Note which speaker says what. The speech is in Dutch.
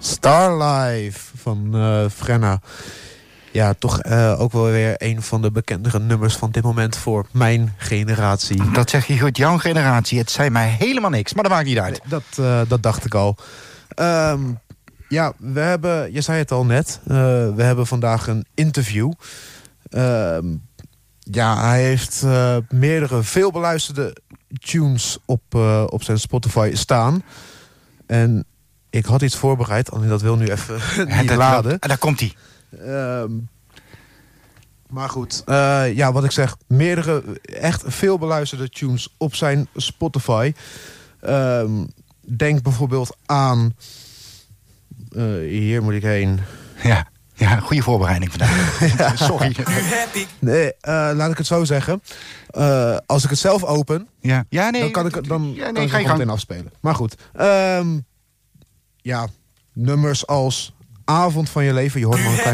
Speaker 1: Starlife van Frenna. Ja, toch ook wel weer een van de bekendere nummers van dit moment voor mijn generatie.
Speaker 2: Dat zeg je goed, jouw generatie. Het zei mij helemaal niks, maar dat maakt niet uit.
Speaker 1: Dat dacht ik al. Ja, we hebben, je zei het al net, we hebben vandaag een interview. Ja, hij heeft meerdere veelbeluisterde tunes op zijn Spotify staan. En ik had iets voorbereid, alleen dat wil nu even niet laden.
Speaker 2: Daar komt hij.
Speaker 1: Maar goed, ja, wat ik zeg, meerdere echt veelbeluisterde tunes op zijn Spotify. Denk bijvoorbeeld aan... hier moet ik heen.
Speaker 2: Ja, goede voorbereiding vandaag. Ja. Sorry.
Speaker 1: Nee, laat ik het zo zeggen. Als ik het zelf open,
Speaker 2: nee,
Speaker 1: dan kan ik het meteen afspelen. Maar goed. Ja, nummers als Avond van je leven. Je hoort maar een klein